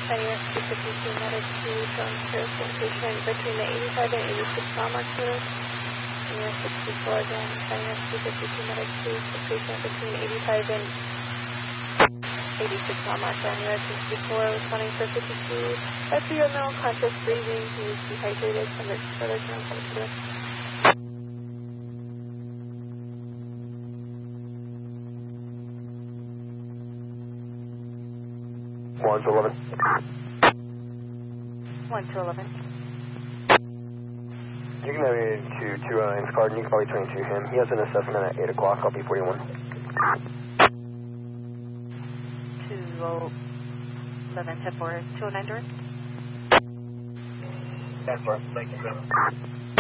Fire 252 Medic 2 showing careful patient between the 85 and 86 mile mark code. Fire 64 again, Fire 252 Medic 2 for patient between 85 and 86 mile mark on US 64 responding for 52. That's your no conscious breathing, he's dehydrated from the further term from the 1 to 11. 1 to 11. You can have me to 209's card, and you can probably train to him. He has an assessment at 8 o'clock. I'll be 41. 211, 10-4, 209 direct. 10-4, thank you, sir.